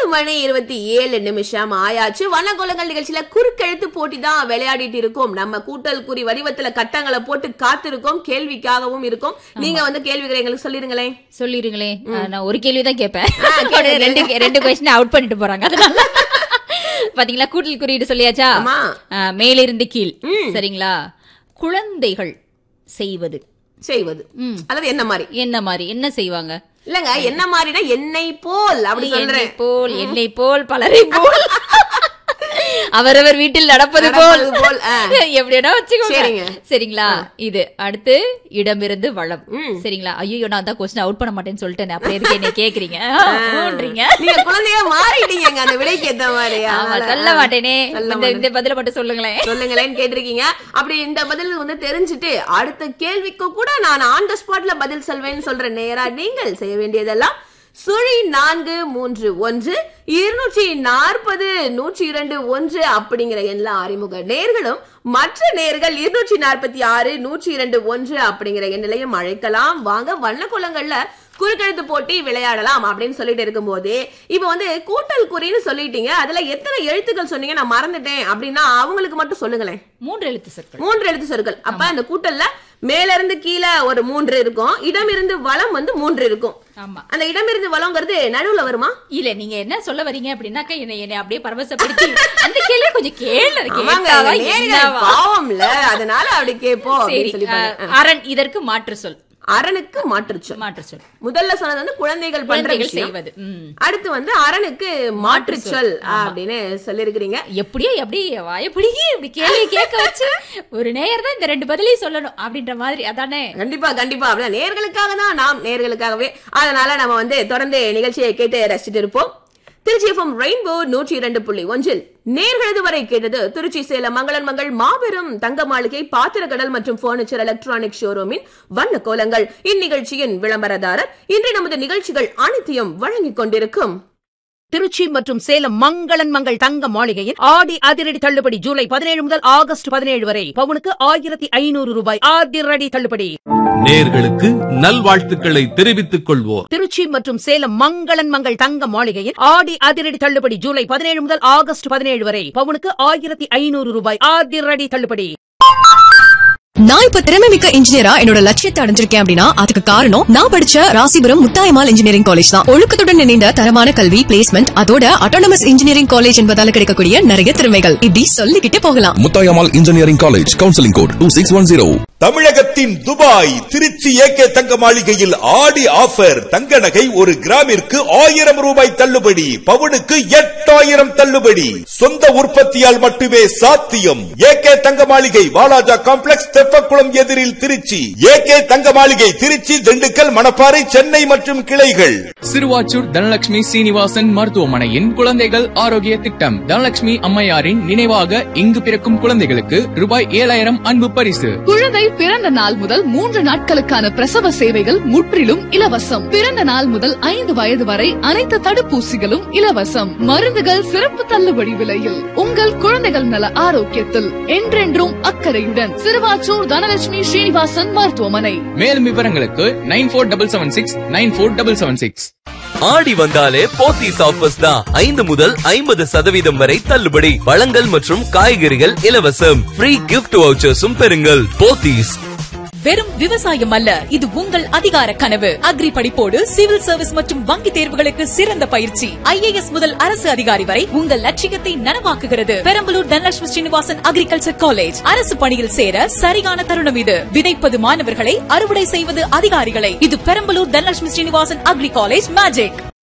10:27 ஆயாச்சு. வண்ணக்கோலங்கள் நிகழ்ச்சியில குறுக்கெழுத்து போட்டி தான் விளையாடிட்டு இருக்கோம். நம்ம கூட்டல் குறி வடிவத்துல கட்டங்களை போட்டு காத்திருக்கோம். கேள்விக்காகவும் இருக்கும். நீங்க வந்து கேள்விகளை எங்களுக்கு சொல்லிருங்களேன். நான் ஒரு கேள்விதான் கேட்பேன். ரெண்டு கொஸ்டின் அவுட் பண்ணிட்டு போறாங்க. அதனால பாத்தீங்களா, கூட்டல் குறியீடு சொல்லியாச்சா? மேலிருந்து கீழ். சரிங்களா? குழந்தைகள் செய்வது அதாவது என்ன மாதிரி என்ன செய்வாங்க? இல்லங்க, என்ன மாதிரினா என்னை போல் அப்படி சொல்றேன். என்னை போல் பலரை போல் அவரவர் வீட்டில் நடப்பது போல் எப்படின்னா வச்சுக்கோங்க. சரிங்களா? இது அடுத்து இடமிருந்து வளம். சரிங்களா? ஐயோ, நான் தான் கொஸ்டின் அவுட் பண்ண மாட்டேன்னு சொல்லிட்டேன். அப்புறம் எதுக்கு என்ன கேக்குறீங்க? நீங்க குழந்தையா மாறிட்டீங்க அந்த விடைக்கு ஏத்த மாதிரி. சொல்ல மாட்டேனே, இந்த பதில மட்டும் சொல்லுங்களேன் கேட்டிருக்கீங்க. அப்படி இந்த பதில் வந்து தெரிஞ்சுட்டு அடுத்த கேள்விக்கு கூட நான் ஆன் த ஸ்பாட்ல பதில் சொல்வேன்னு சொல்றேன். நேரா நீங்கள் செய்ய வேண்டியதெல்லாம் *401-240-102-1 அப்படிங்கிற எல்லா அறிமுக நேர்களும் மற்ற நேர்கள் 246-102-1 அப்படிங்கிற எண்ணிலையும் அழைக்கலாம். வாங்க வண்ணக்கோலங்கள்ல குறுக்கெழுத்து போட்டி விளையாடலாம் அப்படின்னு சொல்லிட்டு இருக்கும் போதே இப்ப வந்து கூட்டல் குறின்னு சொல்லிட்டீங்க. அதுல எத்தனை எழுத்துக்கள் சொன்னீங்க? நான் மறந்துட்டேன் அப்படின்னா அவங்களுக்கு மட்டும் சொல்லுங்களேன். 3 எழுத்து சொற்கள். அப்ப அந்த கூட்டல்ல மேல இருந்து கீழே ஒரு 3 இருக்கும், இடமிருந்து வலம் வந்து 3 இருக்கும். அந்த இடமிருந்து வளம்ங்கிறது நடுவுல வருமா? இல்ல, நீங்க என்ன சொல்ல வரீங்க அப்படின்னாக்கா என்ன அப்படியே பரவசப்படுத்தி அந்த கேள்வி கொஞ்சம் பாவம்ல, அதனால அப்படி கேட்போம். அரண் இதற்கு மாற்று சொல். அரணுக்கு மாற்று சொல். முதல்ல சொன்னது வந்து குழந்தைகள் பண்றது செய்வது. அடுத்து வந்து அரணுக்கு மாற்று சொல் அப்படின்னு சொல்லிருக்கீங்க. எப்படி கேள்வி கேட்க வச்சு ஒரு நேயர் தான் இந்த 2 பதிலையும் சொல்லணும் அப்படின்ற மாதிரி. அதானே? கண்டிப்பா நேயர்களுக்காக தான், நாம் நேயர்களுக்காகவே. அதனால நம்ம வந்து தொடர்ந்து நிகழ்ச்சியை கேட்டு ரசிச்சுட்டு இருப்போம். திருச்சி FM ரெயின்போ 102.1 நேர்களது வரை கேட்டது திருச்சி சேலம் மங்களன் மங்கள் மாபெரும் தங்க மாளிகை பாத்திரக்கடல் மற்றும் பர்னிச்சர் எலக்ட்ரானிக் ஷோரூமின் வண்ண கோலங்கள். இந்நிகழ்ச்சியின் விளம்பரதாரர். இன்று நமது நிகழ்ச்சிகள் அனைத்தையும் வழங்கிக் கொண்டிருக்கும் திருச்சி மற்றும் சேலம் மங்களன் மங்கள் தங்க மாளிகையின் ஆடி அதிரடி தள்ளுபடி. ஜூலை 17 முதல் ஆகஸ்ட் 17 வரை பவுனுக்கு 1500 ரூபாய் அதிரடி தள்ளுபடி. நேர்களுக்கு நல்வாழ்த்துக்களை தெரிவித்துக் கொள்வோர். திருச்சி மற்றும் சேலம் மங்களன் மங்கள் தங்க மாளிகையின் ஆடி அதிரடி தள்ளுபடி. ஜூலை 17 முதல் ஆகஸ்ட் 17 வரை பவுனுக்கு 1500 ரூபாய் அதிரடி தள்ளுபடி. நான் இப்ப திறமைமிக்க இன்ஜினியரா என்னோட லட்சியத்தை அடைஞ்சிருக்கேன் அப்படின்னா அதுக்கு காரணம் நான் படிச்ச ராசிபுரம் முத்தாயம்மாள் இன்ஜினியரிங் காலேஜ் தான். ஒழுக்கத்துடன் இணைந்த தரமான கல்வி, பிளேஸ்மெண்ட், அதோட அட்டானமஸ் இன்ஜினியரிங் காலேஜ் என்பதால கிடைக்கக்கூடிய நிறைய திறமைகள் இப்படி சொல்லிக்கிட்டே போகலாம். Muthayammal engineering college, counselling code 2610. தமிழகத்தின் துபாய் திருச்சி AK தங்க மாளிகையில் ஆடி ஆஃபர். தங்க நகை ஒரு கிராமிற்கு 1000 ரூபாய் தள்ளுபடி, பவுனுக்கு 8000 தள்ளுபடி. சொந்த உற்பத்தியால் மட்டுமே சாத்தியம். AK தங்க மாளிகை, வாலாஜா காம்ப்ளெக்ஸ், தெப்பக்குளம் எதிரில் திருச்சி. AK தங்க மாளிகை திருச்சி, திண்டுக்கல், மணப்பாறை, சென்னை மற்றும் கிளைகள். சிறுவாச்சூர் தனலட்சுமி சீனிவாசன் மருத்துவமனையின் குழந்தைகள் ஆரோக்கிய திட்டம். தனலட்சுமி அம்மையாரின் நினைவாக இங்கு பிறக்கும் குழந்தைகளுக்கு ரூபாய் 7000 அன்பு பரிசு. குழந்தை பிறந்த நாள் முதல் 3 நாட்களுக்கான பிரசவ சேவைகள் முற்றிலும் இலவசம். பிறந்த நாள் முதல் 5 வயது வரை அனைத்து தடுப்பூசிகளும் இலவசம். மருந்துகள் சிறப்பு தள்ளுபடி விலையில். உங்கள் குழந்தைகள் நல ஆரோக்கியத்தில் என்றென்றும் அக்கறையுடன் சிறுவாச்சூர் தனலட்சுமி ஸ்ரீனிவாசன் மருத்துவமனை. மேலும் விவரங்களுக்கு 9477694776. ஆடி வந்தாலே போத்தீஸ் ஆஃபர்ஸ் தான். 5 முதல் 50% வரை தள்ளுபடி. பழங்கள் மற்றும் காய்கறிகள் இலவசம். ஃப்ரீ கிஃப்ட் வவுச்சர்ஸும் பெறுங்கள். போத்தீஸ். வெறும் விவசாயம் அல்ல, இது உங்கள் அதிகார கனவு. அக்ரி படிப்போடு சிவில் சர்வீஸ் மற்றும் வங்கி தேர்வுகளுக்கு சிறந்த பயிற்சி. IAS முதல் அரசு அதிகாரி வரை உங்கள் லட்சியத்தை நனவாக்குகிறது. Perambalur Dhanalakshmi Srinivasan agriculture college. அரசு பணியில் சேர சரியான தருணம் இது. விதைப்பது மாணவர்களை, அறுவடை செய்வது அதிகாரிகளை. இது Perambalur Dhanalakshmi Srinivasan agri college magic.